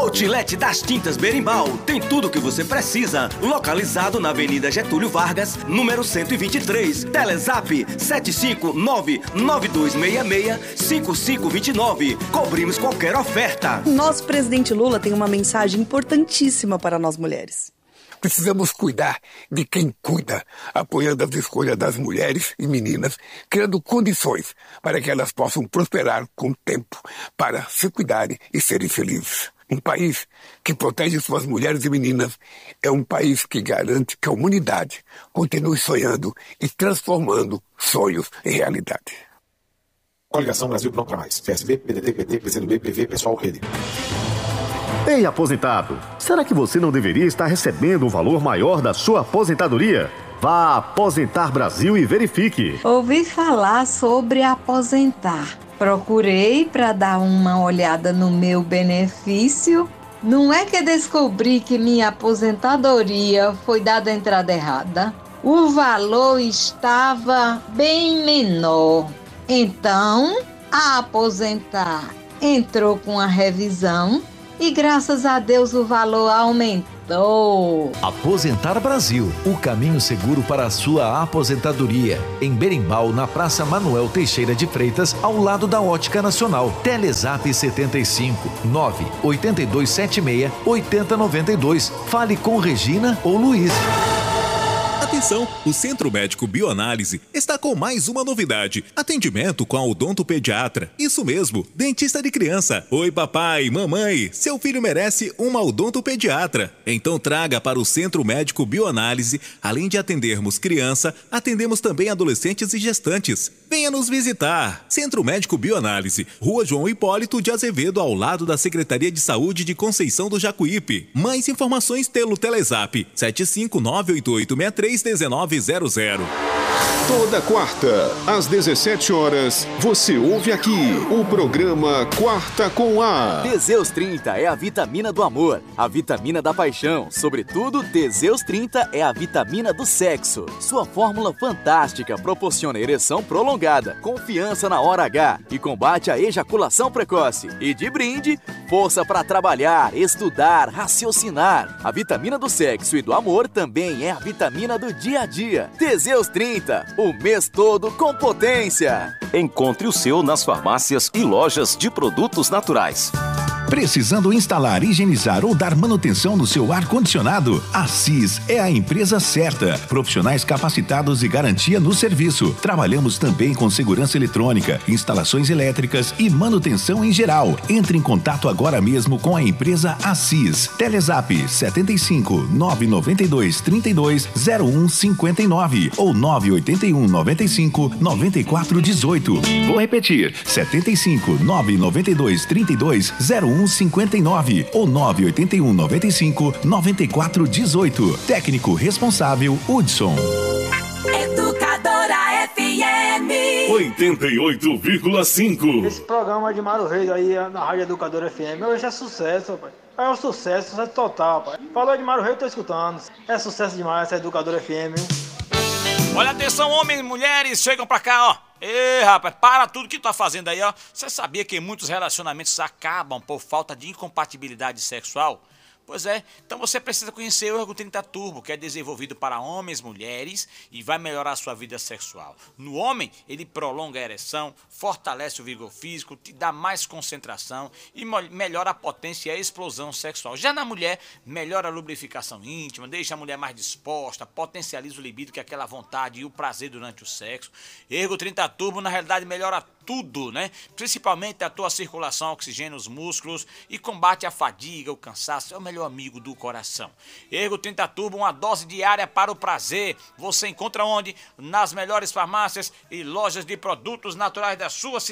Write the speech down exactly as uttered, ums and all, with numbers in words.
Outlet das Tintas Berimbau tem tudo o que você precisa. Localizado na Avenida Getúlio Vargas, número cento e vinte e três. Telezap sete cinco nove nove dois seis seis cinco cinco dois nove. Cobrimos qualquer oferta. Nosso presidente Lula tem uma mensagem importantíssima para nós mulheres. Precisamos cuidar de quem cuida, apoiando as escolhas das mulheres e meninas, criando condições para que elas possam prosperar com o tempo, para se cuidarem e serem felizes. Um país que protege suas mulheres e meninas é um país que garante que a humanidade continue sonhando e transformando sonhos em realidade. Coligação Brasil Pronto para Mais. P S B, P D T, P T, P C do B, P V, Pessoal, Rede. Ei, aposentado, será que você não deveria estar recebendo um valor maior da sua aposentadoria? Vá a Aposentar Brasil e verifique. Ouvi falar sobre aposentar. Procurei para dar uma olhada no meu benefício. Não é que descobri que minha aposentadoria foi dada a entrada errada. O valor estava bem menor. Então, a Aposentar entrou com a revisão e graças a Deus o valor aumentou. Aposentar Brasil, o caminho seguro para a sua aposentadoria. Em Berimbau, na Praça Manuel Teixeira de Freitas, ao lado da Ótica Nacional. Telezap setenta e cinco nove oito dois sete seis oito zero nove dois. Fale com Regina ou Luiz. Atenção, o Centro Médico Bioanálise está com mais uma novidade. Atendimento com a odontopediatra. Isso mesmo, dentista de criança. Oi papai, mamãe, seu filho merece uma odontopediatra. Então traga para o Centro Médico Bioanálise. Além de atendermos criança, atendemos também adolescentes e gestantes. Venha nos visitar. Centro Médico Bioanálise, Rua João Hipólito de Azevedo, ao lado da Secretaria de Saúde de Conceição do Jacuípe. Mais informações pelo Telezap sete cinco nove oito oito seis três um nove zero zero. Toda quarta, às dezessete horas, você ouve aqui o programa Quarta com A. Teseus trinta é a vitamina do amor, a vitamina da paixão. Sobretudo, Teseus trinta é a vitamina do sexo. Sua fórmula fantástica proporciona ereção prolongada, confiança na hora H e combate a ejaculação precoce. E de brinde, força para trabalhar, estudar, raciocinar. A vitamina do sexo e do amor também é a vitamina do dia a dia. Teseus trinta, o mês todo com potência. Encontre o seu nas farmácias e lojas de produtos naturais. Precisando instalar, higienizar ou dar manutenção no seu ar-condicionado? A Cis é a empresa certa. Profissionais capacitados e garantia no serviço. Trabalhamos também com segurança eletrônica, instalações elétricas e manutenção em geral. Entre em contato agora mesmo com a empresa Assis. Telezap setenta e cinco nove nove dois trinta e dois zero um cinquenta e nove ou nove oito um nove cinco nove quatro um oito. Vou repetir: setenta e cinco nove nove dois trinta e dois zero um cinquenta e nove ou nove oito um nove cinco nove quatro um oito. Técnico responsável Hudson. Educadora F M oitenta e oito vírgula cinco. Esse programa de Mário Reis aí na Rádio Educadora F M hoje é sucesso, rapaz. É um sucesso, sucesso total, rapaz. Falou de Mário Reis, eu tô escutando. É sucesso demais essa Educadora F M. Olha, atenção, homens e mulheres, chegam pra cá, ó. Ei, rapaz, para tudo que tá fazendo aí, ó. Você sabia que muitos relacionamentos acabam por falta de incompatibilidade sexual? Pois é, então você precisa conhecer o Ergo trinta Turbo, que é desenvolvido para homens, mulheres e vai melhorar a sua vida sexual. No homem, ele prolonga a ereção, fortalece o vigor físico, te dá mais concentração e melhora a potência e a explosão sexual. Já na mulher, melhora a lubrificação íntima, deixa a mulher mais disposta, potencializa o libido, que é aquela vontade e o prazer durante o sexo. Ergo trinta Turbo, na realidade, melhora tudo, né? Principalmente a tua circulação, oxigênio os músculos e combate a fadiga, o cansaço. É o melhor amigo do coração. Ergo trinta Turbo, uma dose diária para o prazer. Você encontra onde? Nas melhores farmácias e lojas de produtos naturais da sua cidade.